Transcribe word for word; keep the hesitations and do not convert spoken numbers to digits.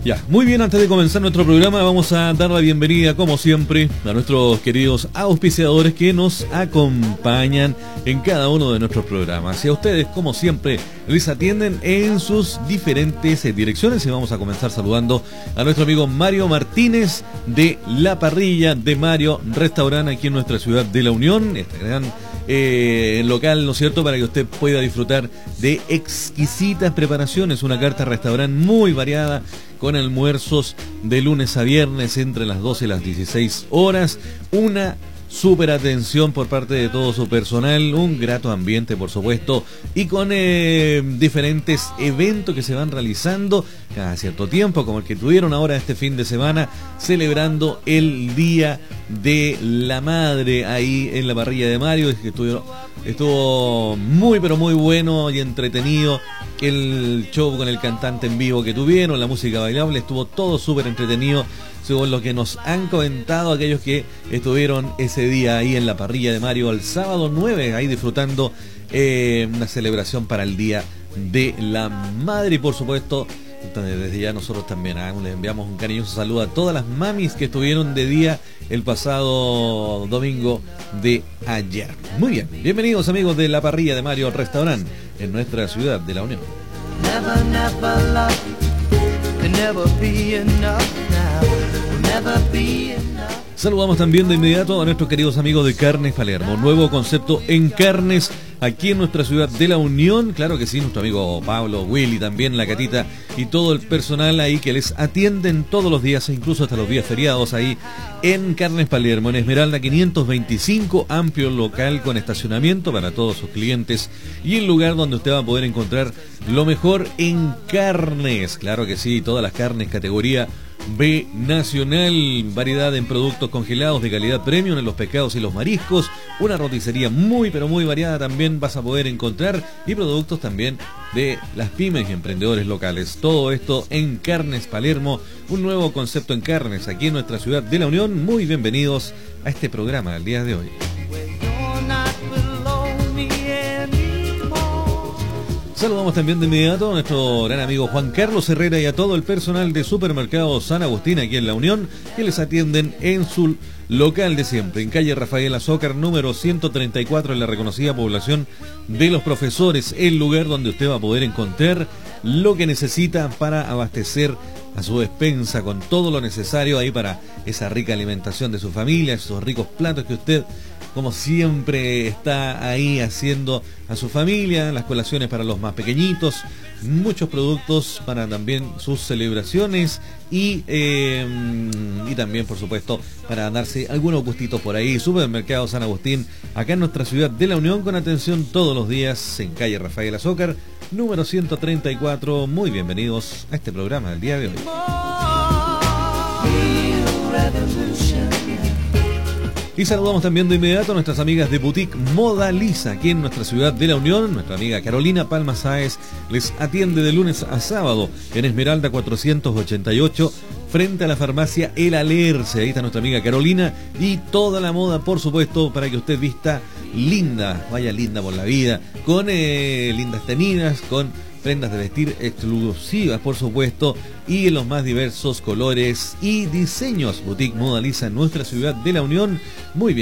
Ya, muy bien, antes de comenzar nuestro programa vamos a dar la bienvenida, como siempre, a nuestros queridos auspiciadores que nos acompañan en cada uno de nuestros programas. Y a ustedes, como siempre, les atienden en sus diferentes direcciones. Y vamos a comenzar saludando a nuestro amigo Mario Martínez de La Parrilla de Mario Restaurante aquí en nuestra ciudad de La Unión. Este gran eh, local, ¿no es cierto?, para que usted pueda disfrutar de exquisitas preparaciones. Una carta restaurante muy variada, con almuerzos de lunes a viernes entre las doce y las dieciséis horas, una súper atención por parte de todo su personal, un grato ambiente por supuesto, y con eh, diferentes eventos que se van realizando cada cierto tiempo, como el que tuvieron ahora este fin de semana, celebrando el Día de la Madre ahí en la parrilla de Mario, que estuvo, estuvo muy pero muy bueno y entretenido. El show con el cantante en vivo que tuvieron, la música bailable, estuvo todo súper entretenido, según lo que nos han comentado aquellos que estuvieron ese día ahí en la parrilla de Mario, el sábado nueve, ahí disfrutando eh, una celebración para el Día de la Madre. Y por supuesto, entonces, desde ya nosotros también ¿eh? les enviamos un cariñoso saludo a todas las mamis que estuvieron de día el pasado domingo de ayer. Muy bien, bienvenidos amigos de la parrilla de Mario Restaurante en nuestra ciudad de La Unión. Never, never love, never be enough now, never be enough. Saludamos también de inmediato a nuestros queridos amigos de Carnes Palermo, nuevo concepto en carnes aquí en nuestra ciudad de La Unión. Claro que sí, nuestro amigo Pablo, Willy, también la Catita y todo el personal ahí que les atienden todos los días, e incluso hasta los días feriados ahí en Carnes Palermo, en Esmeralda quinientos veinticinco, amplio local con estacionamiento para todos sus clientes y el lugar donde usted va a poder encontrar lo mejor en carnes. Claro que sí, todas las carnes categoría B nacional, variedad en productos congelados de calidad premium, en los pescados y los mariscos, una roticería muy pero muy variada también vas a poder encontrar, y productos también de las pymes y emprendedores locales. Todo esto en Carnes Palermo, un nuevo concepto en carnes aquí en nuestra ciudad de La Unión. Muy bienvenidos a este programa del día de hoy. Saludamos también de inmediato a nuestro gran amigo Juan Carlos Herrera y a todo el personal de Supermercado San Agustín aquí en La Unión, que les atienden en su local de siempre, en calle Rafael Azócar, número ciento treinta y cuatro, en la reconocida población de Los Profesores, el lugar donde usted va a poder encontrar lo que necesita para abastecer a su despensa con todo lo necesario ahí para esa rica alimentación de su familia, esos ricos platos que usted, como siempre, está ahí haciendo a su familia, las colaciones para los más pequeñitos, muchos productos para también sus celebraciones y, eh, y también, por supuesto, para darse algunos gustitos por ahí. Supermercado San Agustín, acá en nuestra ciudad de La Unión, con atención todos los días en calle Rafael Azócar, número ciento treinta y cuatro. Muy bienvenidos a este programa del día de hoy. Y saludamos también de inmediato a nuestras amigas de Boutique Moda Lisa, aquí en nuestra ciudad de La Unión. Nuestra amiga Carolina Palma Sáez les atiende de lunes a sábado en Esmeralda cuatrocientos ochenta y ocho, frente a la farmacia El Alerce. Ahí está nuestra amiga Carolina y toda la moda, por supuesto, para que usted vista linda, vaya linda por la vida, con eh, lindas tenidas, con prendas de vestir exclusivas, por supuesto, y en los más diversos colores y diseños. Boutique Moda Lisa en nuestra ciudad de La Unión. Muy bien.